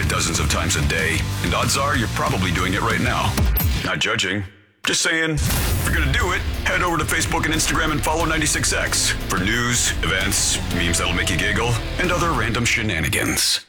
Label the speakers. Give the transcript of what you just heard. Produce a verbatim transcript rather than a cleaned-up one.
Speaker 1: dozens of times a day, and odds are you're probably doing it right now. Not judging. Just saying, if you're gonna do it, head over to Facebook and Instagram and follow ninety-six X for news, events, memes that'll make you giggle, and other random shenanigans.